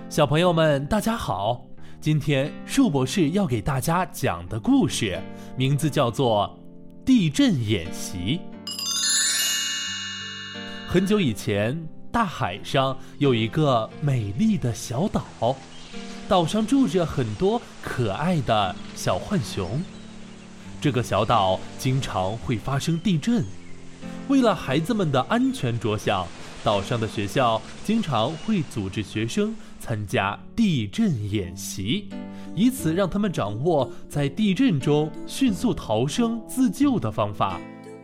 小朋友们大家好，今天树博士要给大家讲的故事名字叫做地震演习。很久以前，大海上有一个美丽的小岛，岛上住着很多可爱的小浣熊。这个小岛经常会发生地震，为了孩子们的安全着想，岛上的学校经常会组织学生参加地震演习，以此让他们掌握在地震中迅速逃生自救的方法。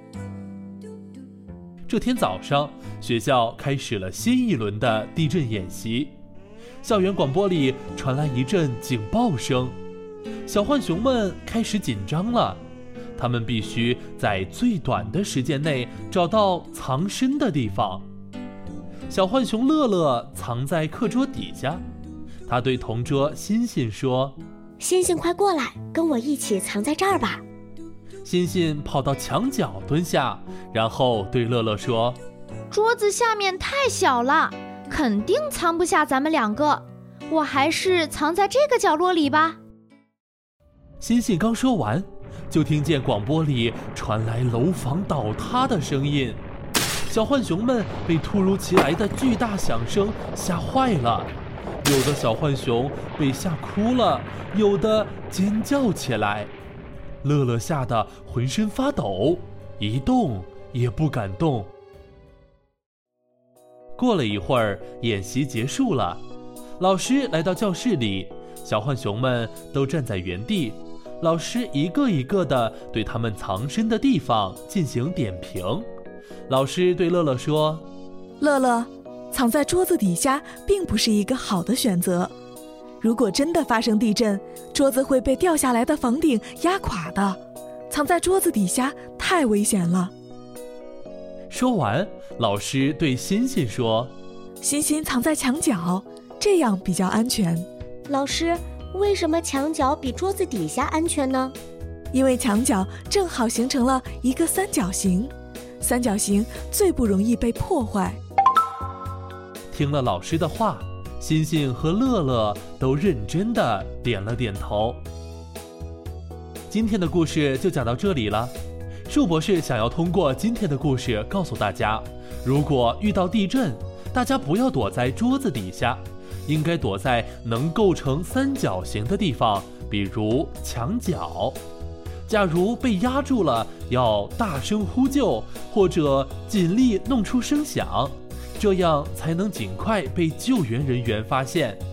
这天早上，学校开始了新一轮的地震演习。校园广播里传来一阵警报声，小浣熊们开始紧张了。他们必须在最短的时间内找到藏身的地方。小浣熊乐乐藏在课桌底下，他对同桌欣欣说：“ 欣欣，快过来，跟我一起藏在这儿吧。” 欣欣跑到墙角蹲下，然后对乐乐说：“ 桌子下面太小了，肯定藏不下咱们两个，我还是藏在这个角落里吧。” 欣欣刚说完，就听见广播里传来楼房倒塌的声音。小浣熊们被突如其来的巨大响声吓坏了，有的小浣熊被吓哭了，有的尖叫起来。乐乐吓得浑身发抖，一动也不敢动。过了一会儿，演习结束了，老师来到教室里，小浣熊们都站在原地，老师一个一个地对他们藏身的地方进行点评。老师对乐乐说：“ 乐乐，藏在桌子底下并不是一个好的选择。如果真的发生地震，桌子会被掉下来的房顶压垮的。藏在桌子底下太危险了。” 说完，老师对欣欣说：“ 欣欣藏在墙角，这样比较安全。” 老师，为什么墙角比桌子底下安全呢？ 因为墙角正好形成了一个三角形，三角形最不容易被破坏。 听了老师的话，欣欣和乐乐都认真地点了点头。今天的故事就讲到这里了。树博士想要通过今天的故事告诉大家，如果遇到地震，大家不要躲在桌子底下，应该躲在能构成三角形的地方，比如墙角。假如被压住了，要大声呼救，或者尽力弄出声响，这样才能尽快被救援人员发现。